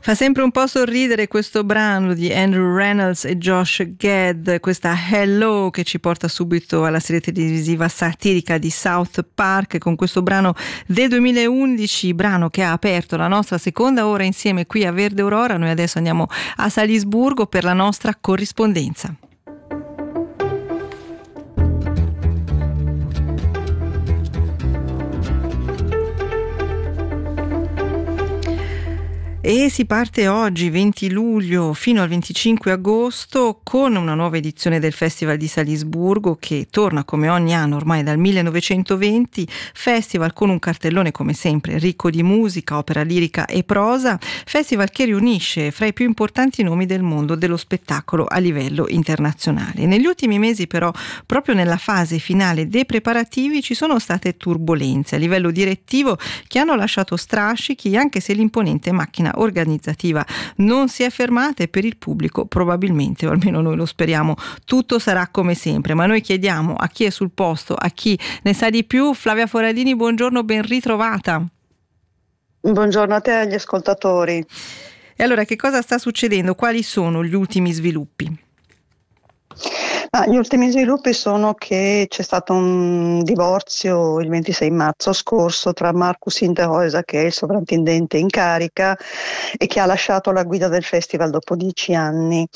Fa sempre un po' sorridere questo brano di Andrew Reynolds e Josh Gad, questa Hello che ci porta subito alla serie televisiva satirica di South Park, con questo brano del 2011, brano che ha aperto la nostra seconda ora insieme qui a Verde Aurora. Noi adesso andiamo a Salisburgo per la nostra corrispondenza. E si parte oggi, 20 luglio, fino al 25 agosto con una nuova edizione del Festival di Salisburgo, che torna come ogni anno ormai dal 1920, festival con un cartellone come sempre ricco di musica, opera lirica e prosa, festival che riunisce fra i più importanti nomi del mondo dello spettacolo a livello internazionale. Negli ultimi mesi però, proprio nella fase finale dei preparativi, ci sono state turbolenze a livello direttivo che hanno lasciato strascichi, anche se l'imponente macchina organizzativa non si è fermata, e per il pubblico probabilmente, o almeno noi lo speriamo, tutto sarà come sempre. Ma noi chiediamo a chi è sul posto, a chi ne sa di più. Flavia Foradini, buongiorno, ben ritrovata. Buongiorno a te e agli ascoltatori. E allora, che cosa sta succedendo? Quali sono gli ultimi sviluppi? Gli ultimi sviluppi sono che c'è stato un divorzio il 26 marzo scorso tra Markus Hinterhäuser, che è il sovrintendente in carica e che ha lasciato la guida del festival dopo 10 anni.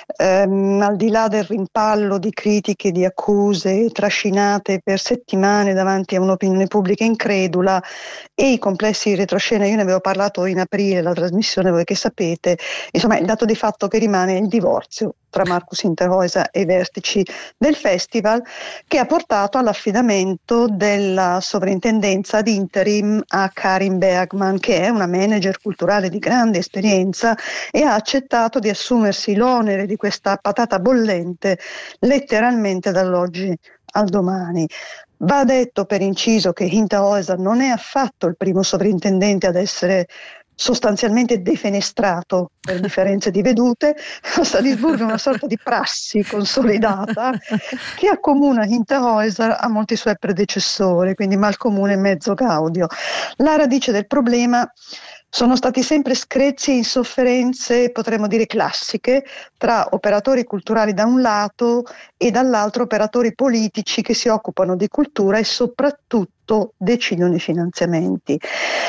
Al di là del rimpallo di critiche, di accuse trascinate per settimane davanti a un'opinione pubblica incredula e i complessi retroscena, io ne avevo parlato in aprile, la trasmissione, voi che sapete, insomma il dato di fatto che rimane è il divorzio tra Markus Hinterhäuser e i vertici del festival, che ha portato all'affidamento della sovrintendenza ad interim a Karin Bergman, che è una manager culturale di grande esperienza e ha accettato di assumersi l'onere di questa patata bollente letteralmente dall'oggi al domani. Va detto per inciso che Hinterhäuser non è affatto il primo sovrintendente ad essere sostanzialmente defenestrato per differenze di vedute. A Salisburgo è una sorta di prassi consolidata che accomuna Hinterhäuser a molti suoi predecessori, quindi mal comune e mezzo gaudio. La radice del problema sono stati sempre screzi e insofferenze, potremmo dire classiche, tra operatori culturali da un lato e dall'altro operatori politici che si occupano di cultura e soprattutto decidono i finanziamenti.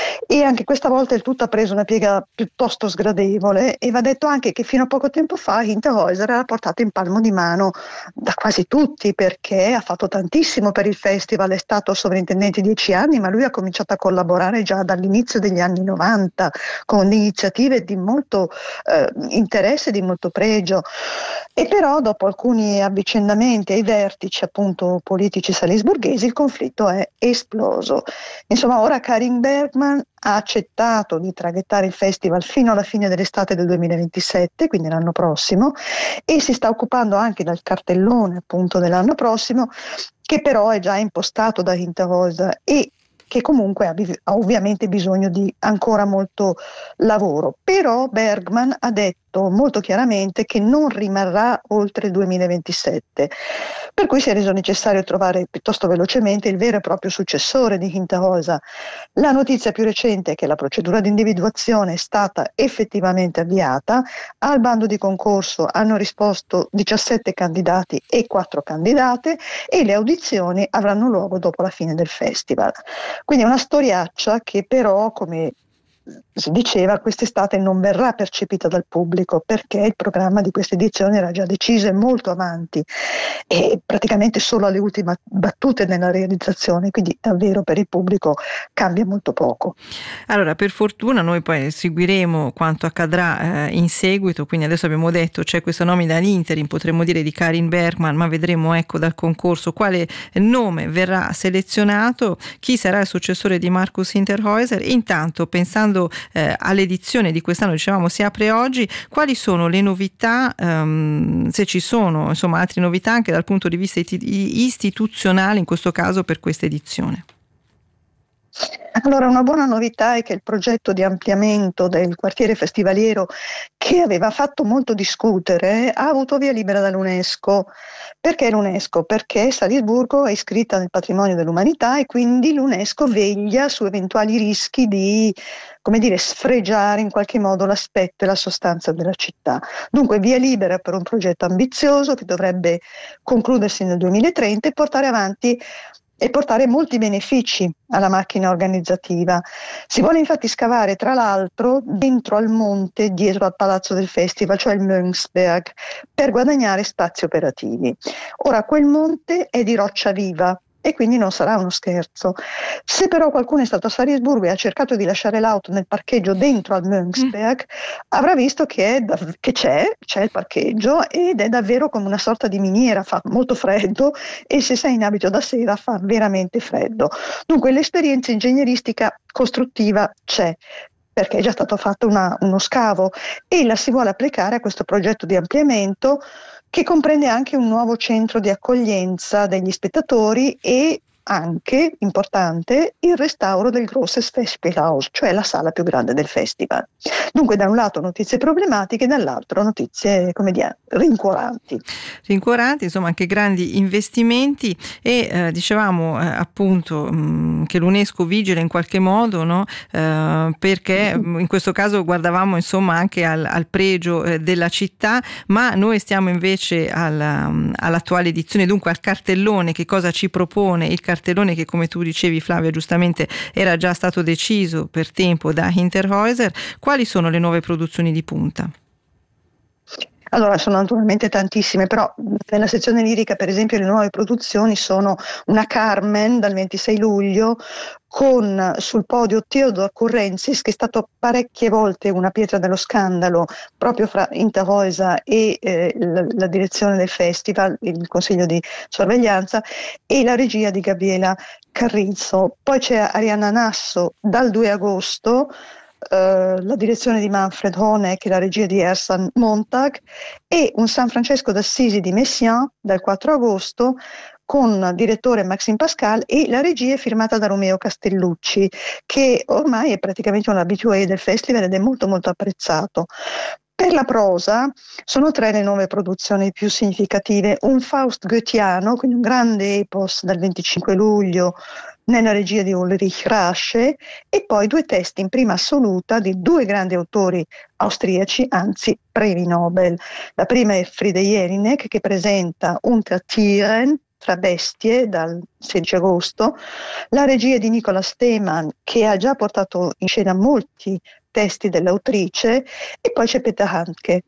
E anche questa volta il tutto ha preso una piega piuttosto sgradevole, e va detto anche che fino a poco tempo fa Hinterhäuser era portato in palmo di mano da quasi tutti, perché ha fatto tantissimo per il festival, è stato sovrintendente 10 anni, ma lui ha cominciato a collaborare già dall'inizio degli anni 90 con iniziative di molto interesse, di molto pregio. E però dopo alcuni avvicendamenti ai vertici appunto politici salisburghesi, il conflitto è esploso. Insomma, ora Karin Bergman ha accettato di traghettare il festival fino alla fine dell'estate del 2027, quindi l'anno prossimo, e si sta occupando anche del cartellone appunto dell'anno prossimo, che però è già impostato da Hinterhäuser e che comunque ha ovviamente bisogno di ancora molto lavoro. Però Bergman ha detto molto chiaramente che non rimarrà oltre il 2027, per cui si è reso necessario trovare piuttosto velocemente il vero e proprio successore di Hinterhäuser. La notizia più recente è che la procedura di individuazione è stata effettivamente avviata. Al bando di concorso hanno risposto 17 candidati e 4 candidate, e le audizioni avranno luogo dopo la fine del festival. Quindi è una storiaccia che però, come si diceva, quest'estate non verrà percepita dal pubblico, perché il programma di questa edizione era già deciso e molto avanti, e praticamente solo alle ultime battute nella realizzazione, quindi davvero per il pubblico cambia molto poco. Allora, per fortuna noi poi seguiremo quanto accadrà in seguito, quindi adesso abbiamo detto c'è questa nomina all'interim, potremmo dire di Karin Bergman, ma vedremo dal concorso quale nome verrà selezionato, chi sarà il successore di Markus Hinterhäuser. Intanto, pensando all'edizione di quest'anno, dicevamo si apre oggi, quali sono le novità, se ci sono insomma altre novità anche dal punto di vista istituzionale in questo caso per questa edizione? Allora, una buona novità è che il progetto di ampliamento del quartiere festivaliero, che aveva fatto molto discutere, ha avuto via libera dall'UNESCO. Perché l'UNESCO? Perché Salisburgo è iscritta nel patrimonio dell'umanità e quindi l'UNESCO veglia su eventuali rischi di, come dire, sfregiare in qualche modo l'aspetto e la sostanza della città. Dunque via libera per un progetto ambizioso che dovrebbe concludersi nel 2030 e portare molti benefici alla macchina organizzativa. Si vuole infatti scavare, tra l'altro, dentro al monte, dietro al palazzo del festival, cioè il Mönchsberg, per guadagnare spazi operativi. Ora, quel monte è di roccia viva e quindi non sarà uno scherzo. Se però qualcuno è stato a Salisburgo e ha cercato di lasciare l'auto nel parcheggio dentro al Mönchsberg, avrà visto che c'è il parcheggio ed è davvero come una sorta di miniera, fa molto freddo e se sei in abito da sera fa veramente freddo. Dunque l'esperienza ingegneristica costruttiva c'è, perché è già stato fatto uno scavo e la si vuole applicare a questo progetto di ampliamento che comprende anche un nuovo centro di accoglienza degli spettatori e anche, importante, il restauro del Grosses Festspielhaus, cioè la sala più grande del festival. Dunque da un lato notizie problematiche, dall'altro notizie, come dire, rincuoranti. Rincuoranti, insomma anche grandi investimenti e dicevamo appunto che l'UNESCO vigila in qualche modo, no? Perché in questo caso guardavamo insomma anche al pregio della città, ma noi stiamo invece all'attuale edizione, dunque al cartellone. Che cosa ci propone il cartellone che, come tu dicevi Flavia giustamente, era già stato deciso per tempo da Hinterhäuser? Quali sono le nuove produzioni di punta? Allora, sono naturalmente tantissime, però nella sezione lirica, per esempio, le nuove produzioni sono una Carmen dal 26 luglio con sul podio Theodor Currenzis, che è stato parecchie volte una pietra dello scandalo proprio fra Hinterhäuser e la direzione del festival, il consiglio di sorveglianza, e la regia di Gabriela Carrizzo. Poi c'è Arianna Nasso dal 2 agosto, la direzione di Manfred Honeck e la regia di Ersan Montag, e un San Francesco d'Assisi di Messiaen dal 4 agosto con direttore Maxime Pascal e la regia è firmata da Romeo Castellucci, che ormai è praticamente un habitué del festival ed è molto molto apprezzato. Per la prosa sono 3 le nuove produzioni più significative: un Faust goetheano, quindi un grande epos dal 25 luglio nella regia di Ulrich Rasche, e poi 2 testi in prima assoluta di 2 grandi autori austriaci, anzi premi Nobel. La prima è Friede Jelinek, che presenta Unter Tieren, tra bestie, dal 16 agosto, la regia di Nicola Stemann, che ha già portato in scena molti testi dell'autrice, e poi c'è Peter Handke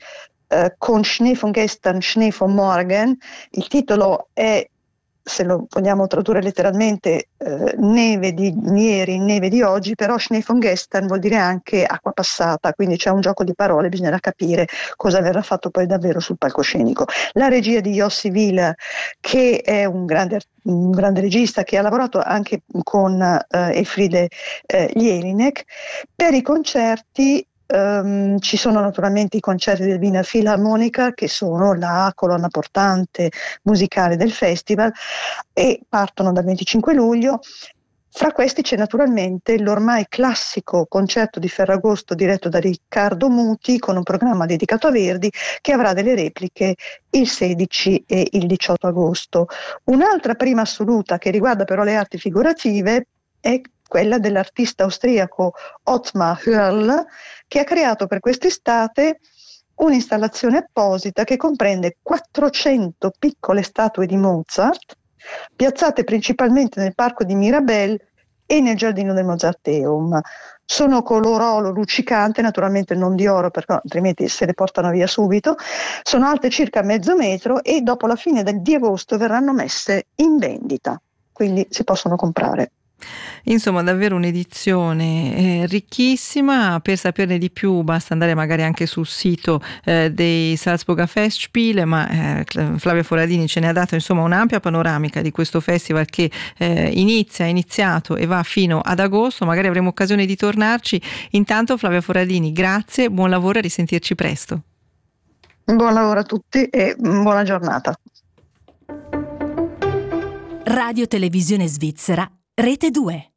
con Schnee von gestern, Schnee von morgen. Il titolo è, se lo vogliamo tradurre letteralmente, neve di ieri, neve di oggi, però Schnee von gestern vuol dire anche acqua passata, quindi c'è un gioco di parole, bisognerà capire cosa verrà fatto poi davvero sul palcoscenico. La regia di Yossi Wieler, che è un grande regista che ha lavorato anche con Elfriede Jelinek. Per i concerti ci sono naturalmente i concerti del Wiener Philharmoniker, che sono la colonna portante musicale del festival e partono dal 25 luglio. Fra questi c'è naturalmente l'ormai classico concerto di Ferragosto diretto da Riccardo Muti, con un programma dedicato a Verdi, che avrà delle repliche il 16 e il 18 agosto. Un'altra prima assoluta che riguarda però le arti figurative è quella dell'artista austriaco Ottmar Hörl, che ha creato per quest'estate un'installazione apposita che comprende 400 piccole statue di Mozart, piazzate principalmente nel parco di Mirabel e nel giardino del Mozarteum. Sono color oro luccicante, naturalmente non di oro, perché altrimenti se le portano via subito. Sono alte circa mezzo metro e dopo la fine di agosto verranno messe in vendita, quindi si possono comprare. Insomma, davvero un'edizione ricchissima. Per saperne di più basta andare magari anche sul sito dei Salzburger Festspiele, ma Flavia Foradini ce ne ha dato insomma un'ampia panoramica di questo festival che è iniziato e va fino ad agosto. Magari avremo occasione di tornarci. Intanto Flavia Foradini, grazie, buon lavoro e risentirci presto. Buon lavoro a tutti e buona giornata. Radio Televisione Svizzera, Rete 2.